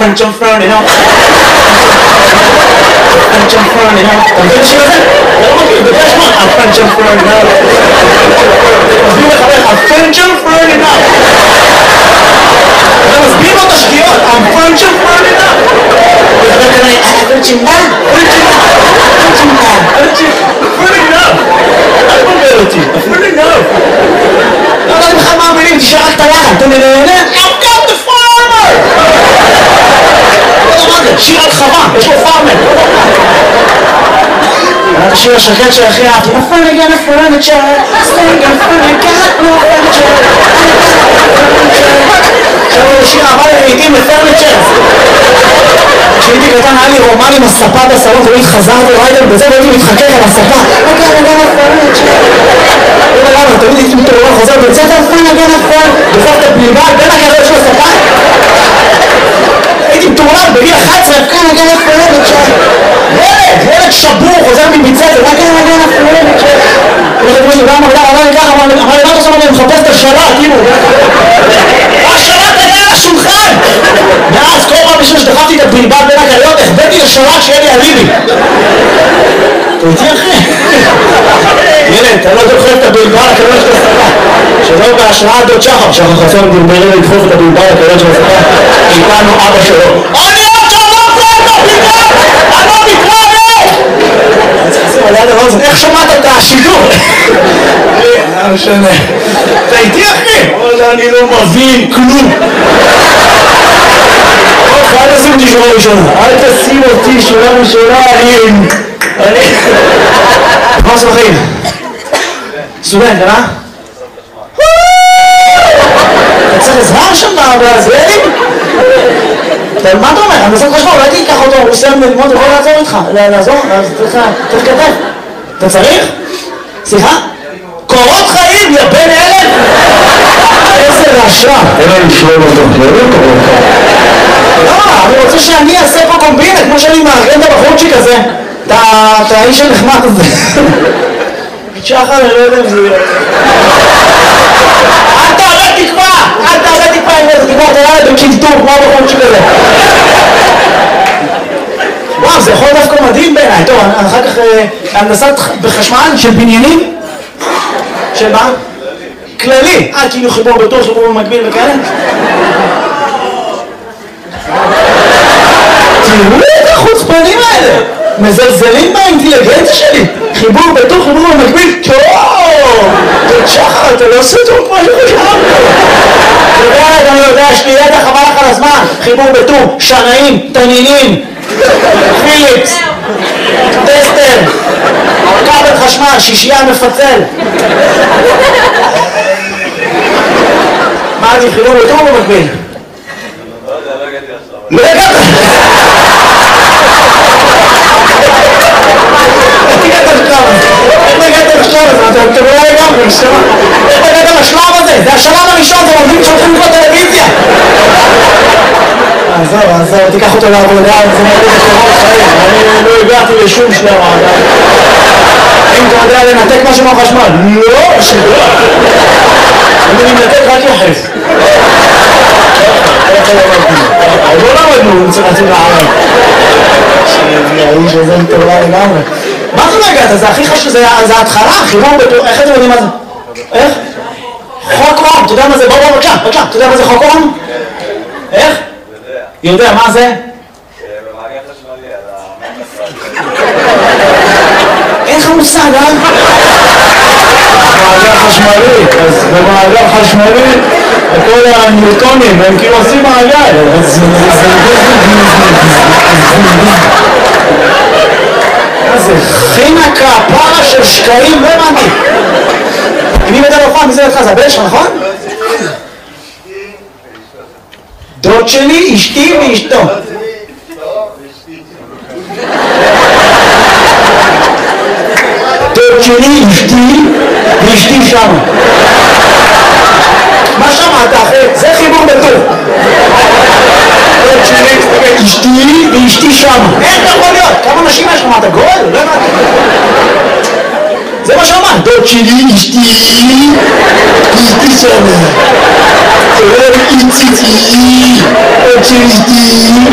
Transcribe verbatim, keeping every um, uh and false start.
French and Fernie, no? French and Fernie, no? אתה מבין השיר הזה? אתה לא מכיר, בגלל שמות, French and Fernie, no? מסביר לחבר, French and Fernie, no? אתה מסביר לו את השגיאות, French and Fernie, no? וחבר כנראה, French and Fernie, French and Fernie, Fernie, no? אל תבלבל אותי, Fernie, no? לא, לא, אני בכלל מאמינים, תשאר רק את הלחן, אתה נהנה? I've got the farmer! לא מה זה, שיר על חווה, יש לו פארמר. היה את השיר השקט שהכי אהבתי, נפל הגן הפרנצ'ר, סטנג הפרנצ'ר, לא הפרנצ'ר, עכשיו הוא שיר אהבה לעיתים לפרנצ'ר. כשהייתי קטן היה לי רומן עם הספה בסלון, תמיד חזרתי ריידר בזה והייתי מתחכך על הספה. אוקיי, הגן הפרנצ'ר. לא יודע למה, תמיד הייתי מתעורר חוזר בצאת הפרנצ'ר, הגן הפרנצ'ר, בסוף את הבלבל בין הקרב של הספה. הייתי מתעורר בגיל אחת עשרה, כאן הגן הפרנצ'ר. ילד, ילד שבור, חוזר מביצה, זה רק כאן הגן הפרנצ'ר. הולכת מישהו, גם מגדר, אמר לי ככה, אמר לי, מה אתה שם, אני מחפש את השלט, כאילו. השלט היה על השולחן! ואז כל פעם בשביל שדחפתי את הבלבל בין הקריות, החבאתי לשלט שיהיה לי אליבי. אתה איתי אחי? ילד, אתה לא דוחף את הבלבל הקריות של הספה. שלא בהשראת דוד שחר, שחר חסון דרברי לדחוף את הבלבל הקריות של הספה. איתנו אבא שלו. אני עוד שם לא עושה את הבלבל! אני לא מתראה! איך שמעת את השידור? לא משנה. אתה איתי אחי? אני לא מבין כלום. אל תשים אותי שורה ראשונה. אל תשים אותי שורה ראשונה. אני... מה עושה בחיים? סטודנט, אה? אתה צריך עזרה שם בעזרלים? מה אתה אומר? אני עושה חשמל, אולי תיקח אותו, הוא סיים ללמוד, הוא יכול לעזור איתך. לעזור? אז צריך כתב. אתה צריך? סליחה? קורות חיים, יא בן אלף! איזה רעשה! אין לנו שלום אותו, לא יודע קורות חיים. לא, אני רוצה שאני אעשה פה קומבינה, כמו שאני מארגן את הבחורצ'יק הזה. את האיש הנחמד הזה. שחר, אני לא יודע אם זה יהיה. אל תעלה תקווה! אל תעלה תקווה עם איזה תקווה, תראה לי בקינטור, כמו הבחורצ'יק הזה. וואו, זה יכול דווקא מדהים בעיניי. טוב, אחר כך הנדסת בחשמל של בניינים. של מה? כללי. אה, כאילו חיבור בטור, חיבור במקביל וכאלה? תראו את החוצפנים האלה! מזלזלים באינטליגנציה שלי! חיבור בטור, חיבור במקביל, טוב! תודה שחר, אתה לא עושה טוב כמו שחשבתי! אתה יודע, אני יודע, יש לי ידע חבל לך על הזמן! חיבור בטור, שנאים, תנינים, פיליפס, טסטר, כבל חשמל, שישייה מפצל. מה אני חיבור בטור במקביל? לא הגעת! איך הגעת לשלב הזה? איך הגעת לשלב הזה? אתם לא הגעתם לשלב הזה? איך הגעת לשלב הזה? זה השלב הראשון, זה עובדים שהולכים לקרוא טלוויזיה! עזוב, עזוב, תיקח אותו לעבודה, זה מראה בקורות חיים, אני לא הגעתי לשום שלב עדיין. אם אתה יודע לנתק משהו מהחשמל? לא, שלא! אני מנתק רק יחס. לא למדנו, רצינו לערב. האיש הזה מטורלל לגמרי. מה זה לא הגעת? זה הכי חשוב, זה ההתחלה, חיבור בטור, איך אתם יודעים מה זה? איך? חוק אום, אתה יודע מה זה? בוא בוא בבקשה, בבקשה, אתה יודע מה זה חוק אום? איך? יודע, מה זה? במעגל חשמלי על המעגל. אין לך מושג, אה? במעגל חשמלי, אז במעגל חשמלי כל הניוטונים הם כאילו עושים מעגל. זה חינקה, פרה של שקעים, לא הבנתי. אם היא בדל אופן, מי זה לך? זה הבן שלך, נכון? דוד שלי, אשתי ואשתו. דוד שלי, אשתי ואשתי שם. מה שמעת אחרי? זה חיבור בטור. דוד שלי, אשתי ואשתי שם. איך אתה יכול להיות? כמה נשים יש לך? מה אתה גול? לא הבנתי. זה מה שאמרת. דוד שלי, אשתי ואשתי שם. דוד שלי, אשתי